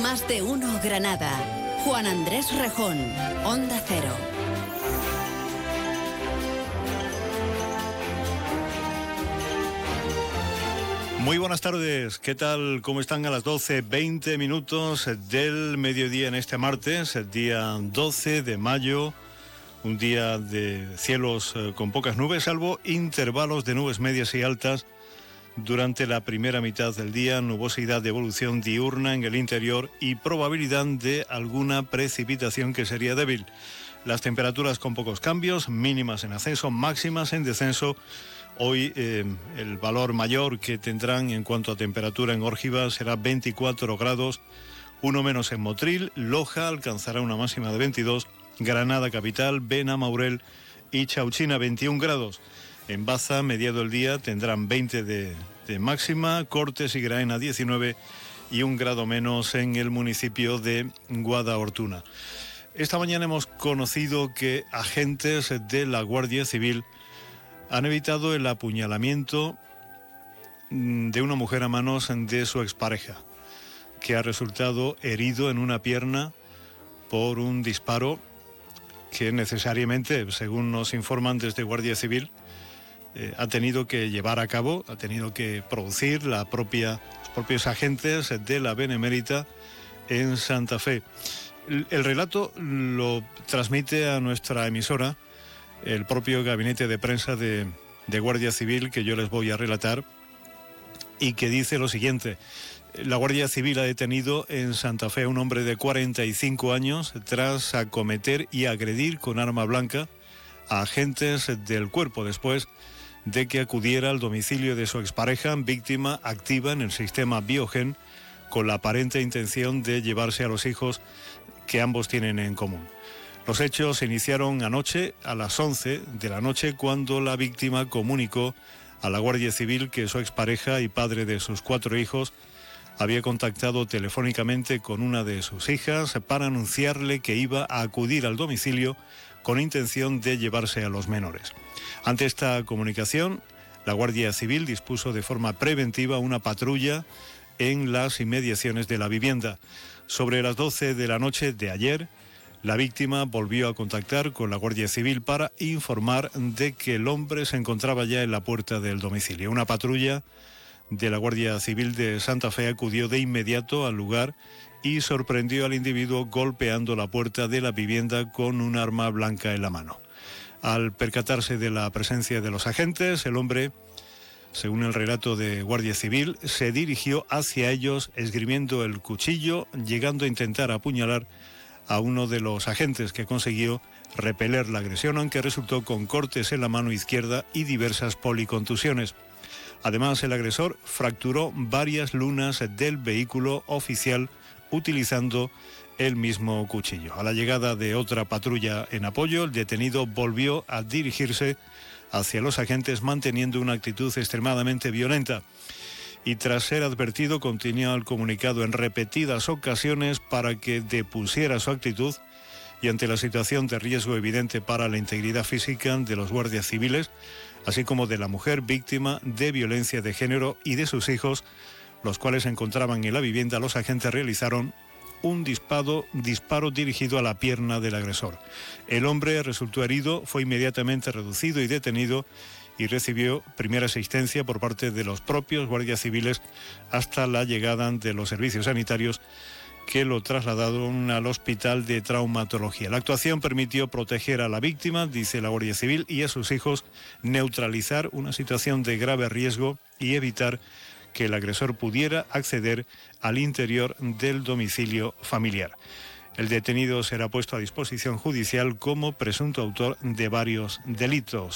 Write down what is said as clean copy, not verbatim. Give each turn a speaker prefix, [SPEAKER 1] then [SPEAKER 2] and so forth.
[SPEAKER 1] Más de uno Granada. Juan Andrés Rejón, Onda Cero.
[SPEAKER 2] Muy buenas tardes, ¿qué tal? ¿Cómo están a las 12:20 minutos del mediodía en este martes, el día 12 de mayo? Un día de cielos con pocas nubes, salvo intervalos de nubes medias y altas durante la primera mitad del día, nubosidad de evolución diurna en el interior y probabilidad de alguna precipitación que sería débil. Las temperaturas con pocos cambios, mínimas en ascenso, máximas en descenso. Hoy el valor mayor que tendrán en cuanto a temperatura en Órgiva será 24 grados, uno menos en Motril. Loja alcanzará una máxima de 22, Granada capital, Benamaurel y Chauchina 21 grados. En Baza, mediado el día, tendrán 20 de máxima, Cortes y Graena 19 y un grado menos en el municipio de Guadalhortuna. Esta mañana hemos conocido que agentes de la Guardia Civil han evitado el apuñalamiento de una mujer a manos de su expareja, que ha resultado herido en una pierna por un disparo que necesariamente, según nos informan desde Guardia Civil, ha tenido que llevar a cabo, ha tenido que producir los propios agentes de la Benemérita en Santa Fe. El relato lo transmite a nuestra emisora el propio gabinete de prensa de Guardia Civil, que yo les voy a relatar, y que dice lo siguiente. La Guardia Civil ha detenido en Santa Fe a un hombre de 45 años tras acometer y agredir con arma blanca a agentes del cuerpo después de que acudiera al domicilio de su expareja, víctima activa en el sistema Biogen, con la aparente intención de llevarse a los hijos que ambos tienen en común. Los hechos se iniciaron anoche a las 11 de la noche, cuando la víctima comunicó a la Guardia Civil que su expareja y padre de sus 4 hijos había contactado telefónicamente con una de sus hijas para anunciarle que iba a acudir al domicilio con intención de llevarse a los menores. Ante esta comunicación, la Guardia Civil dispuso de forma preventiva una patrulla en las inmediaciones de la vivienda. Sobre las 12 de la noche de ayer, la víctima volvió a contactar con la Guardia Civil para informar de que el hombre se encontraba ya en la puerta del domicilio. Una patrulla de la Guardia Civil de Santa Fe acudió de inmediato al lugar y sorprendió al individuo golpeando la puerta de la vivienda con un arma blanca en la mano. Al percatarse de la presencia de los agentes, el hombre, según el relato de Guardia Civil, se dirigió hacia ellos esgrimiendo el cuchillo, llegando a intentar apuñalar a uno de los agentes, que consiguió repeler la agresión, aunque resultó con cortes en la mano izquierda y diversas policontusiones. Además, el agresor fracturó varias lunas del vehículo oficial utilizando el mismo cuchillo. A la llegada de otra patrulla en apoyo, el detenido volvió a dirigirse hacia los agentes manteniendo una actitud extremadamente violenta. Y tras ser advertido, continuó el comunicado en repetidas ocasiones para que depusiera su actitud, y ante la situación de riesgo evidente para la integridad física de los guardias civiles, así como de la mujer víctima de violencia de género y de sus hijos, los cuales se encontraban en la vivienda, los agentes realizaron un disparo dirigido a la pierna del agresor. El hombre resultó herido, fue inmediatamente reducido y detenido, y recibió primera asistencia por parte de los propios guardias civiles hasta la llegada de los servicios sanitarios, que lo trasladaron al hospital de traumatología. La actuación permitió proteger a la víctima, dice la Guardia Civil, y a sus hijos, neutralizar una situación de grave riesgo y evitar que el agresor pudiera acceder al interior del domicilio familiar. El detenido será puesto a disposición judicial como presunto autor de varios delitos.